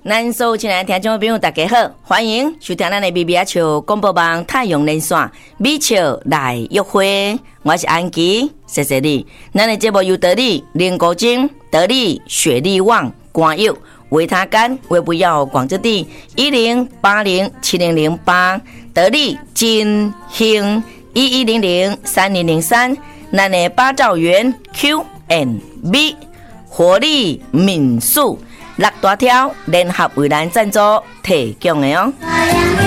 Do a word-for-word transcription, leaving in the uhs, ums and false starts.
咱所有亲爱的听众朋友大家好，欢迎收听咱的 B B R 球广播网太阳连线美球来约会，我是安琪，谢谢你。咱的节目由得力林国精、得力雪力旺、光佑、维他干、维不要广之地一零八零七零零八，得力金兴一一零零三零零三，咱的八兆元 Q and B 活力民宿。六大条联合为咱赞助提供的哦。